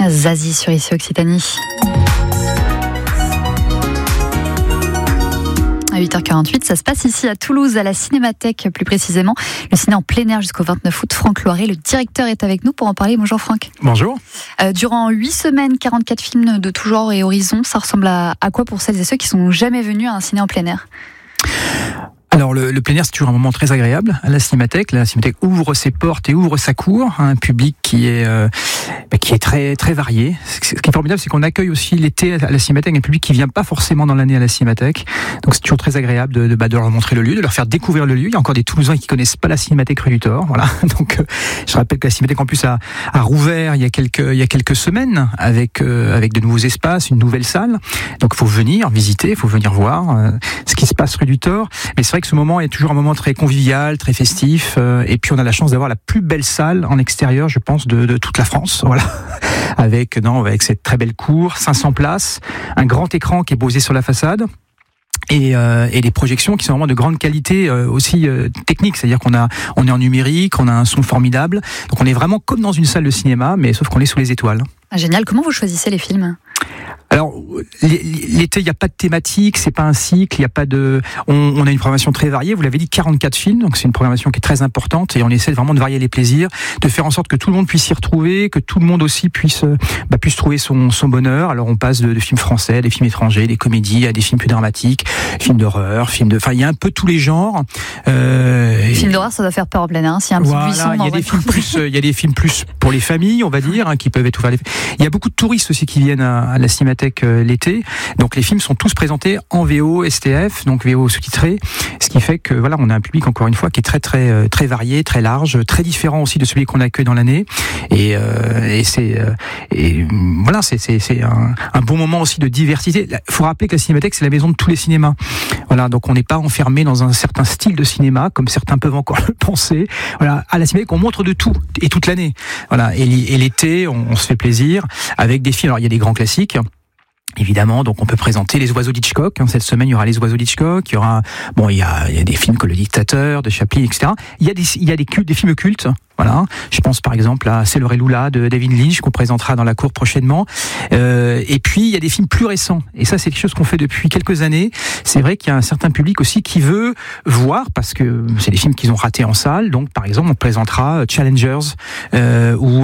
Zazie sur ICI Occitanie. À 8h48, ça se passe ici à Toulouse, à la Cinémathèque plus précisément. Le ciné en plein air jusqu'au 29 août. Franck Loiret, le directeur, est avec nous pour en parler. Bonjour Franck. Bonjour. Durant 8 semaines, 44 films de tout genre et horizons. Ça ressemble à quoi pour celles et ceux qui sont jamais venus à un ciné en plein air ? Alors le plein air, c'est toujours un moment très agréable à la Cinémathèque. La Cinémathèque ouvre ses portes et ouvre sa cour à un public qui est très très varié. Ce qui est formidable, c'est qu'on accueille aussi l'été à la Cinémathèque un public qui vient pas forcément dans l'année à la Cinémathèque. Donc c'est toujours très agréable de leur montrer le lieu, de leur faire découvrir le lieu. Il y a encore des Toulousains qui connaissent pas la Cinémathèque rue du Thor. Voilà. Donc je rappelle que la Cinémathèque en plus a rouvert il y a quelques semaines avec de nouveaux espaces, une nouvelle salle. Donc il faut venir visiter, il faut venir voir ce qui se passe rue du Thor. Mais c'est vrai que ce moment est toujours un moment très convivial, très festif, et puis on a la chance d'avoir la plus belle salle en extérieur, je pense, de toute la France, voilà, avec cette très belle cour, 500 places, un grand écran qui est posé sur la façade. Et des projections qui sont vraiment de grande qualité aussi technique, c'est-à-dire qu'on est en numérique, on a un son formidable, donc on est vraiment comme dans une salle de cinéma, mais sauf qu'on est sous les étoiles. Ah, génial. Comment vous choisissez les films ? Alors l'été, il n'y a pas de thématique, c'est pas un cycle, il y a pas de. On a une programmation très variée. Vous l'avez dit, 44 films, donc c'est une programmation qui est très importante et on essaie vraiment de varier les plaisirs, de faire en sorte que tout le monde puisse s'y retrouver, que tout le monde aussi puisse trouver son bonheur. Alors on passe de films français, des films étrangers, des comédies, à des films plus dramatiques, films d'horreur, enfin il y a un peu tous les genres. Films d'horreur, ça doit faire peur en plein air. S'il y a un petit buisson, il y a des films plus pour les familles, on va dire, qui peuvent être ouverts. Il y a beaucoup de touristes aussi qui viennent à la Cinémathèque l'été. Donc les films sont tous présentés en VO STF, donc VO sous-titré, ce qui fait que voilà, on a un public encore une fois qui est très très très varié, très large, très différent aussi de celui qu'on accueille dans l'année. Et c'est un bon moment aussi de diversité. Il faut rappeler que la Cinémathèque, c'est la maison de tous les cinémas. Voilà, donc on n'est pas enfermé dans un certain style de cinéma comme certains peuvent encore le penser. Voilà, à la Cinémathèque, on montre de tout et toute l'année. Voilà, et l'été, on se fait plaisir avec des films. Alors il y a des grands classiques. Évidemment, donc on peut présenter Les Oiseaux d'Hitchcock. Cette semaine, il y aura Les Oiseaux d'Hitchcock. Il y aura, il y a des films comme Le Dictateur de Chaplin, etc. Il y a des films cultes. Voilà. Je pense par exemple à Sailor et Lula de David Lynch qu'on présentera dans la cour prochainement. Et puis il y a des films plus récents. Et ça, c'est quelque chose qu'on fait depuis quelques années. C'est vrai qu'il y a un certain public aussi qui veut voir parce que c'est des films qu'ils ont ratés en salle. Donc par exemple, on présentera Challengers ou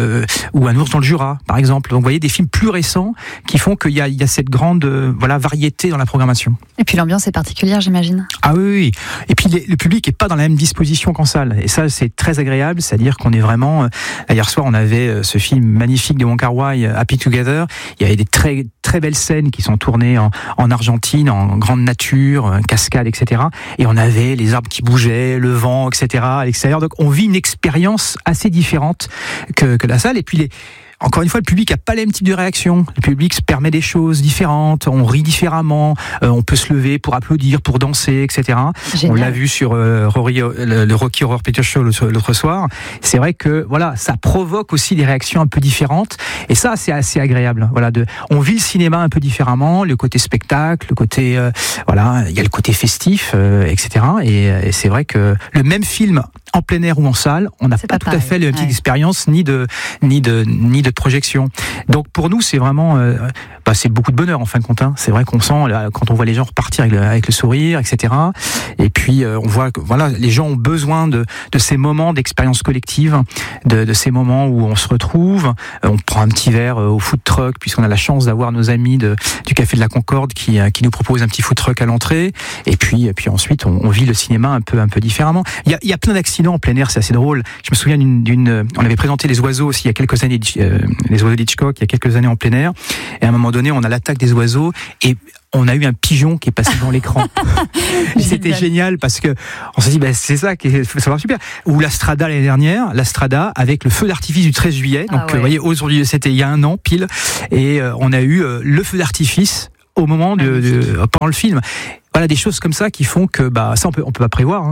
Un ours dans le Jura, par exemple. Donc vous voyez des films plus récents qui font qu'il y a cette grande variété dans la programmation. Et puis l'ambiance est particulière, j'imagine. Ah oui. Et puis le public est pas dans la même disposition qu'en salle. Et ça, c'est très agréable. C'est-à-dire qu'on est vraiment. Hier soir, on avait ce film magnifique de Wong Kar-wai, Happy Together. Il y avait des très très belles scènes qui sont tournées en Argentine, en grande nature, cascade, etc. Et on avait les arbres qui bougeaient, le vent, etc. à l'extérieur. Donc on vit une expérience assez différente que la salle. Et puis encore une fois, le public n'a pas les mêmes types de réactions. Le public se permet des choses différentes, on rit différemment, on peut se lever pour applaudir, pour danser, etc. Génial. On l'a vu sur le Rocky Horror Picture Show l'autre soir. C'est vrai que voilà, ça provoque aussi des réactions un peu différentes, et ça, c'est assez agréable. Voilà, on vit le cinéma un peu différemment, le côté spectacle, le côté il y a le côté festif, etc. Et c'est vrai que le même film en plein air ou en salle, on n'a pas tout à fait la même expérience ni de projection. Donc pour nous, c'est vraiment c'est beaucoup de bonheur en fin de compte. C'est vrai qu'on sent quand on voit les gens repartir avec le sourire, etc. Et puis on voit que les gens ont besoin de ces moments d'expérience collective, de ces moments où on se retrouve, on prend un petit verre au food truck puisqu'on a la chance d'avoir nos amis du Café de la Concorde qui nous proposent un petit food truck à l'entrée. Et puis ensuite on vit le cinéma un peu différemment. Il y a plein d'accidents en plein air, c'est assez drôle. Je me souviens on avait présenté Les Oiseaux aussi il y a quelques années. Les Oiseaux d'Hitchcock il y a quelques années en plein air, et à un moment donné on a l'attaque des oiseaux et on a eu un pigeon qui est passé dans l'écran. C'était génial parce que on s'est dit c'est ça qui est super. Ou l'Astrada l'année dernière, avec le feu d'artifice du 13 juillet. Donc vous voyez, aujourd'hui c'était il y a un an pile, et on a eu le feu d'artifice au moment pendant le film. Voilà, des choses comme ça qui font que ça on peut pas prévoir.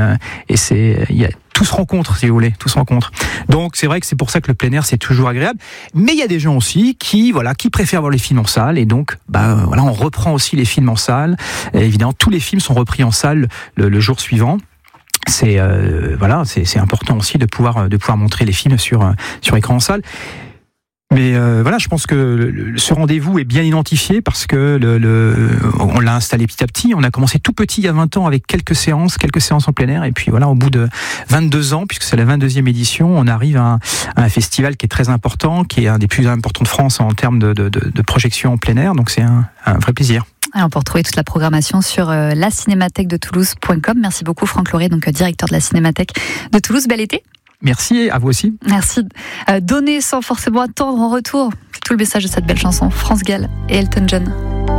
Tout se rencontre, si vous voulez, tout se rencontre. Donc c'est vrai que c'est pour ça que le plein air c'est toujours agréable. Mais il y a des gens aussi qui préfèrent voir les films en salle, et donc on reprend aussi les films en salle. Et évidemment, tous les films sont repris en salle le jour suivant. C'est important aussi de pouvoir montrer les films sur écran en salle. Mais voilà, je pense que ce rendez-vous est bien identifié parce que on l'a installé petit à petit. On a commencé tout petit il y a 20 ans avec quelques séances en plein air. Et puis voilà, au bout de 22 ans, puisque c'est la 22e édition, on arrive à un festival qui est très important, qui est un des plus importants de France en termes de projection en plein air. Donc c'est un vrai plaisir. Alors, on peut retrouver toute la programmation sur lacinémathèque de Toulouse.com. Merci beaucoup Franck Lauré, donc directeur de la Cinémathèque de Toulouse. Bel été. Merci, à vous aussi. Merci. Donner sans forcément attendre en retour. C'est tout le message de cette belle chanson. France Gall et Elton John.